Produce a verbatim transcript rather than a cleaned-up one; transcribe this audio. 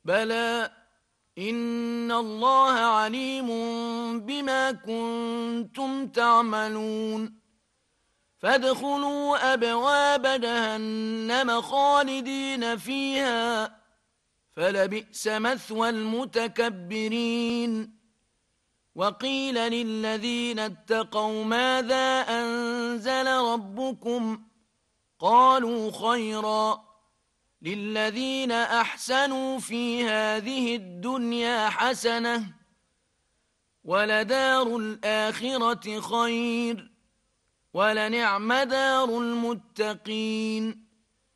بلى إن الله عليم بما كنتم تعملون فادخلوا أبواب جهنم خالدين فيها فلبئس مثوى المتكبرين وقيل للذين اتقوا ماذا أنزل ربكم قالوا خيرا للذين أحسنوا في هذه الدنيا حسنة ولدار الآخرة خير ولنعم دار المتقين